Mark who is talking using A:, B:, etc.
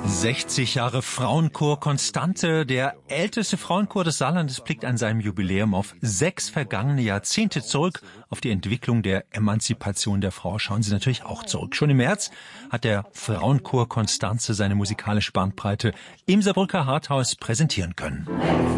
A: 60 Jahre Frauenchor Konstante. Der älteste Frauenchor des Saarlandes blickt an seinem Jubiläum auf 6 vergangene Jahrzehnte zurück. Auf die Entwicklung der Emanzipation der Frau schauen Sie natürlich auch zurück. Schon im März hat der Frauenchor Konstante seine musikalische Bandbreite im Saarbrücker Rathaus präsentieren können.